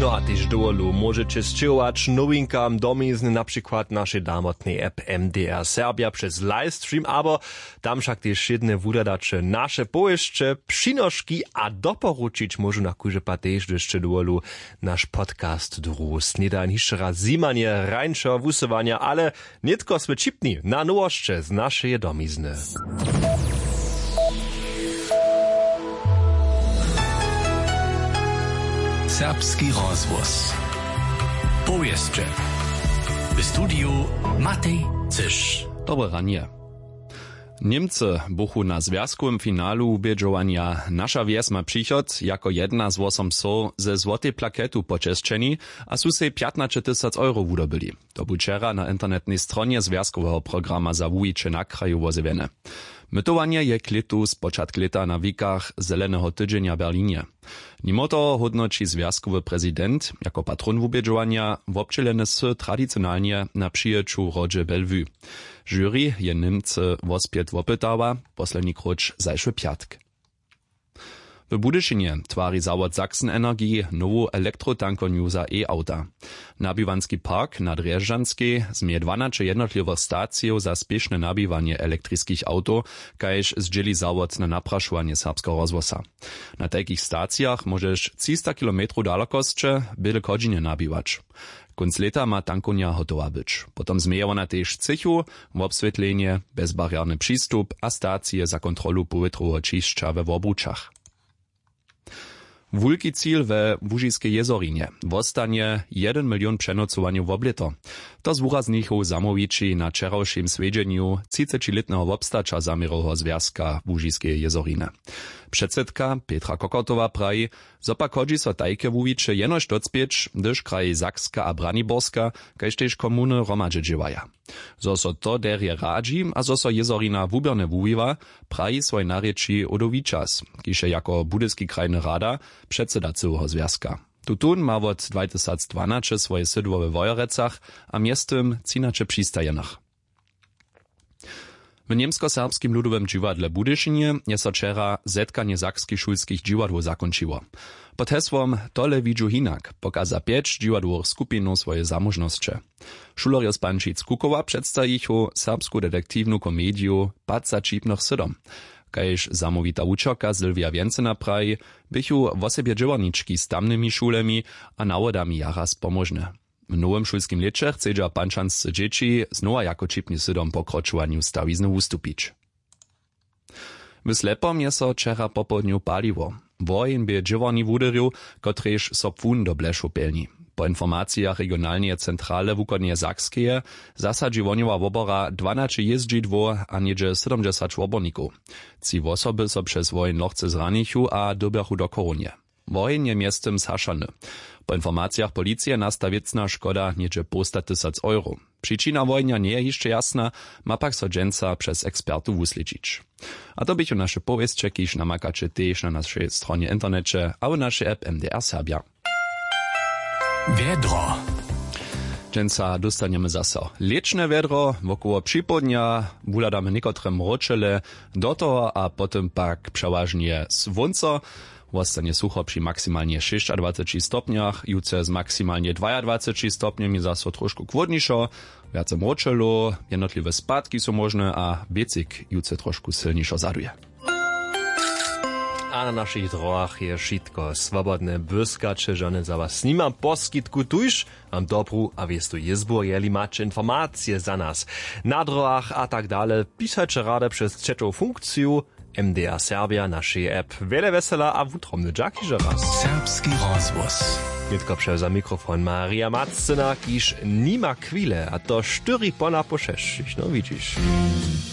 No a tyž dolu możecie sčerować nowinkam domizny, na przykład naszej damotnej app MDR Serbia przez livestream, aber tam však też jedne wudadacze nasze pojeszcze, przynoszki, a doporučić może na kurze patež jeszcze dolu nasz podcast drus. Nie da jeszcze raz zimanie, rańszo, wusowania, ale nie tylko sme čipni na nowoszcze z naszej domizny. Serbski rozwóz. Powieszcze. W studiu Matej Cysz. Dobre ranie. Niemcy buchu na związkowym finalu ubiedżowania Nasza Wies ma przychod jako jedna z 8 so ze złotej plaketu poczeszczeni, a su se 15 000 euro wydobyli. To był wczoraj na internetnej stronie związkowego programa za wujicze na kraju wozewiene. Mytowanie je klitu z początku lata na wikach Zelenego Tydzienia w Berlinie. Mimo to hodnoci związkowy prezydent jako patron ubiedżowania wobczylene sy tradycjonalnie na przyjeczu rodzie Bellevue. Jury je Niemcy wospiet wopytała, poslední kruč zajszły piatk. W Budyšinie tvari zawod Sachsen Energie nową elektrotankonju za e-auta. Nabiwanski park na Drježdžanskej zmie 12 jednotliwych stacjów za spieszne nabiwanie elektrickich auto, kajž zdzieli zawod na napraszovanie serbskiego rozwosa. Na takich stacjach możesz 300 km dalekosće byle godziny nabiwać. Konc leta ma tankonja hotowa być. Potom zmieje ona też cychu, obswietlenie, bezbarierny przystup a stacje za kontrolu powietrowego čišća we Wobručach. Wulki cíl we Łužiskej jezorinie wostanie 1 milion přenocowaniu w oblieto. To z wuraznichu zamowiči na wczorajszym svedźeniu 30-letnego wobstacza zamiroho związka Łužiskej jezorine. Předsedka Petra Kokotowa praji, zopak chodzi so tajke wuwiče jenož docpieć, gdyż kraje Sakska a Braniborska, kaž tež komuny romadže dživaja. Zo so to derje radzi, a zo so jezorina wubierne wuwiwa, praji svoj narječi Odovičas, kiž je jako budyski krajny rada předseda cyłego związka. Tutun ma od 2012 swoje sydło we Wojerecach, a miestem cinacze przystajenach. W niemsko-serbskim ludowym dziwadle Budyšinie je so wczoraj zetkanie sakskich szulskich dziwadł zakończyło. Pod hesłom Tole widzu hinak pokaza 5 dziwadłowych skupinów swoje zamożności. Šulerjo z Pančic Kukowa przedstawichu serbsku detektywną komedię Paca Čipnych sydom. Kajž zamówita uczerka Sylwia Więcena praji, bychu w osobie dziewarniczki z tamnymi szulemi a nawodami jaraz pomożne. W nowym szulskim lecie chcedza pančanscy dzieci znowa jako čipny sydom pokroczowaniu stawizny ustupić. W Slepom je so wczoraj po południu paliło. Wojen bie dziewarni wuderju, kotrež so pfun do bleszu pelni. Po informacjach regionalnej centrale wukodnie Sakskeje zasadzi woniowa wobora 12 jeździdło a niedzie 70 woborników. Ci osoby so przez wojen lochce zranichu a dobiachu do koronie. Wojen je miestem zhašany. Po informacjach policije nastawiecna szkoda niedzie po 100 000 euro. Przyczyna wojnia nie jest jeszcze jasna, ma pak so dżęca przez ekspertów usledzić. A to bychu nasze powieście, kiż namakacie też na naszej stronie internecie, a w naszej app MDR Serbia. Wiedro. Dżęca dostaniemy zaso leczne wiedro, wokoło przypodnia, wuladamy niekotre mroczele, do toho a potem pak przeważnie słońce. Wostanie sucho przy maksymalnie 26 stopniach, juce z maksymalnie 22 stopniami zaso troszkę chłodniejszo, więcej mroczelo, jednotliwe spadki są możne, a wiecik juce troszkę silniejszo zaduje. A na naszych drogach je wszystko swobodne błyskacze, żony za was nimam poskitku tuż, am dobru, a wiestu jezbu, jeli macie informacje za nas. Na drogach a tak dalej, pisajcie rade przez trzecią funkcję, MDR Serbia, naszej app. Wiele wesela, a wutromny dżakiże raz. Serbski rozwóz. Nitko za mikrofon Maria Macena, kiż nima kwile, a to 4 po 6, no widzisz.